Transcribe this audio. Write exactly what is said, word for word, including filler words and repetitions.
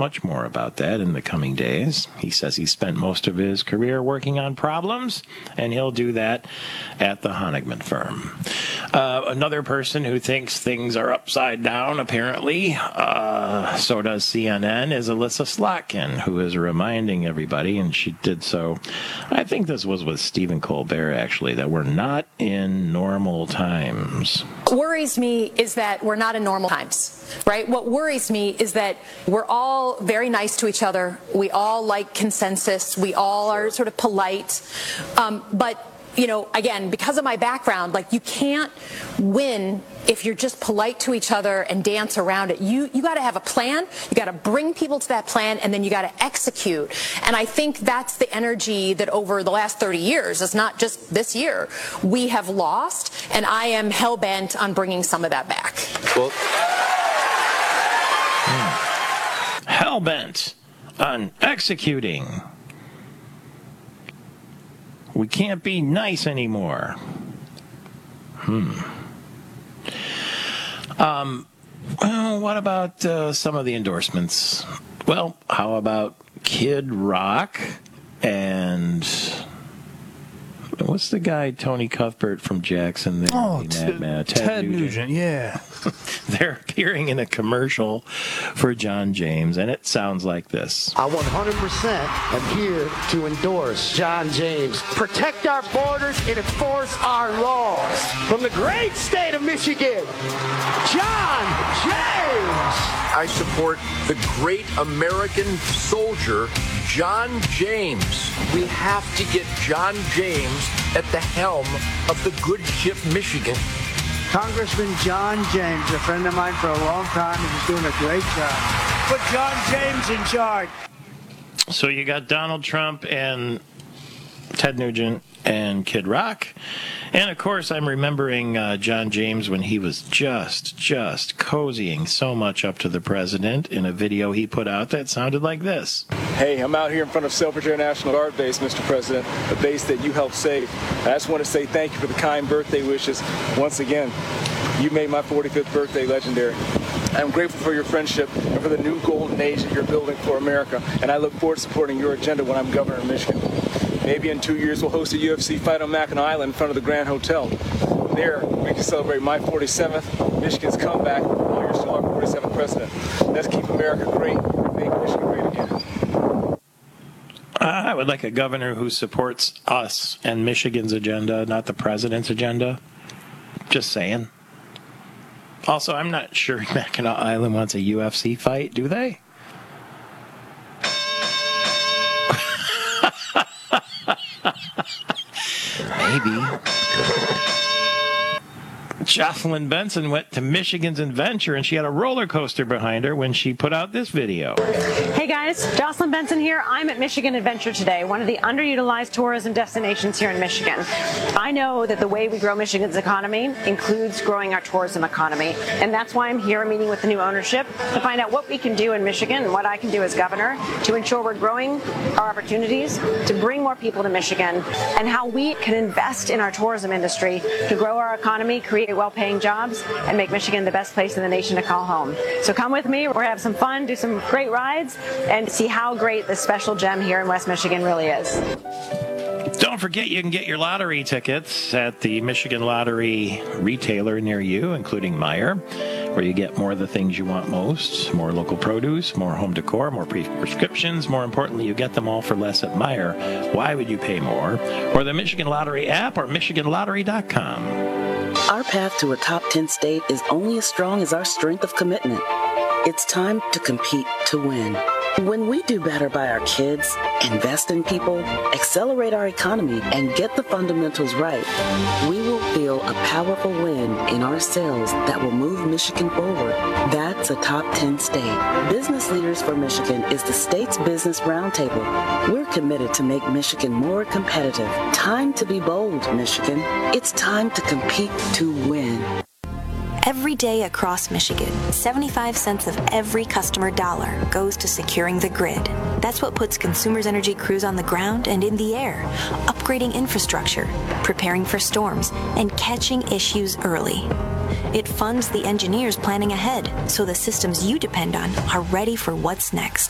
much more about that in the coming days. He says he spent most of his career working on problems, and he'll do that at the Honigman firm. Uh, another person who thinks things are upside down, apparently, uh, so does C N N, is Alyssa Slotkin, who is reminding everybody, and she did so, I think this was with Stephen Colbert, actually, that we're not in normal times. What worries me is that we're not in normal times, right? What worries me is that we're all very nice to each other. We all like consensus. We all are sort of polite. Um, but you know, again, because of my background, like, you can't win if you're just polite to each other and dance around it. You you got to have a plan. You got to bring people to that plan, and then you got to execute. And I think that's the energy that over the last thirty years, it's not just this year, we have lost. And I am hell bent on bringing some of that back. Well, hmm. hell bent on executing. We can't be nice anymore. Hmm. Um, well, what about uh, some of the endorsements? Well, how about Kid Rock and what's the guy, Tony Cuthbert from Jackson? There, oh, Ted, Ted, Ted Nugent. Nugent, yeah. They're appearing in a commercial for John James, and it sounds like this. I one hundred percent am here to endorse John James. Protect our borders and enforce our laws. From the great state of Michigan, John James. I support the great American soldier, John James. We have to get John James at the helm of the good ship Michigan. Congressman John James, a friend of mine for a long time, and he's doing a great job. Put John James in charge. So you got Donald Trump and Ted Nugent and Kid Rock. And, of course, I'm remembering uh, John James when he was just, just cozying so much up to the president in a video he put out that sounded like this. Hey, I'm out here in front of Selfridge Air National Guard Base, Mister President, a base that you helped save. I just want to say thank you for the kind birthday wishes. Once again, you made my forty-fifth birthday legendary. I'm grateful for your friendship and for the new golden age that you're building for America, and I look forward to supporting your agenda when I'm governor of Michigan. Maybe in two years we'll host a U F C fight on Mackinac Island in front of the Grand Hotel. There, we can celebrate my forty-seventh, Michigan's comeback, while you're still our forty-seventh president. Let's keep America great and make Michigan great again. I would like a governor who supports us and Michigan's agenda, not the president's agenda. Just saying. Also, I'm not sure Mackinac Island wants a U F C fight, do they? Maybe. Jocelyn Benson went to Michigan's Adventure, and she had a roller coaster behind her when she put out this video. Hey guys, Jocelyn Benson here. I'm at Michigan Adventure today, one of the underutilized tourism destinations here in Michigan. I know that the way we grow Michigan's economy includes growing our tourism economy, and that's why I'm here meeting with the new ownership to find out what we can do in Michigan and what I can do as governor to ensure we're growing our opportunities, to bring more people to Michigan, and how we can invest in our tourism industry to grow our economy, create well-paying jobs, and make Michigan the best place in the nation to call home. So come with me, we're going to have some fun, do some great rides, and see how great this special gem here in West Michigan really is. Don't forget you can get your lottery tickets at the Michigan Lottery retailer near you, including Meijer, where you get more of the things you want most, more local produce, more home decor, more prescriptions. More importantly, you get them all for less at Meijer. Why would you pay more? Or the Michigan Lottery app or Michigan Lottery dot com. Our path to a top ten state is only as strong as our strength of commitment. It's time to compete to win. When we do better by our kids, invest in people, accelerate our economy, and get the fundamentals right, we will feel a powerful win in our sales that will move Michigan forward. That's a top ten state. Business Leaders for Michigan is the state's business roundtable. We're committed to make Michigan more competitive. Time to be bold, Michigan. It's time to compete to win. Every day across Michigan, seventy-five cents of every customer dollar goes to securing the grid. That's what puts Consumers Energy crews on the ground and in the air, upgrading infrastructure, preparing for storms, and catching issues early. It funds the engineers planning ahead so the systems you depend on are ready for what's next.